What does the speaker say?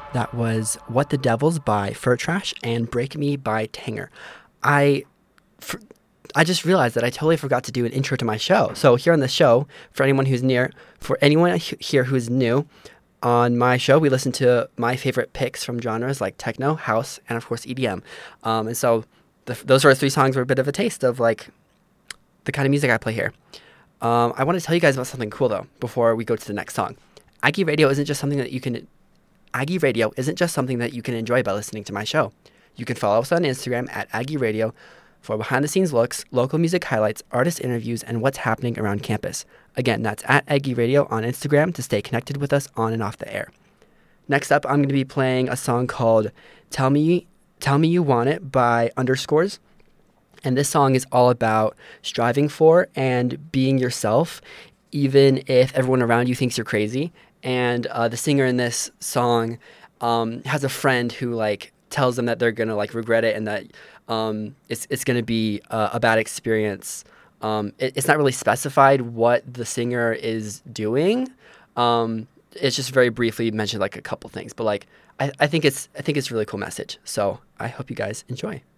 That was What the Devil's by Fur Trash and Break Me by Tanger. I, for, I just realized that I totally forgot to do an intro to my show. So here on the show, for anyone here who is new, on my show we listen to my favorite picks from genres like techno, house, and of course EDM. And so those sort of three songs were a bit of a taste of like the kind of music I play here. I want to tell you guys about something cool though before we go to the next song. Aggie Radio isn't just something that you can Aggie Radio isn't just something that you can enjoy by listening to my show. You can follow us on Instagram at Aggie Radio for behind-the-scenes looks, local music highlights, artist interviews, and what's happening around campus. Again, that's at Aggie Radio on Instagram to stay connected with us on and off the air. Next up, I'm going to be playing a song called Tell Me You Want It by Underscores. And this song is all about striving for and being yourself, even if everyone around you thinks you're crazy. And the singer in this song has a friend who like tells them that they're gonna like regret it and that it's gonna be a bad experience. It's not really specified what the singer is doing. It's just very briefly mentioned like a couple things, but like I think it's a really cool message. So I hope you guys enjoy.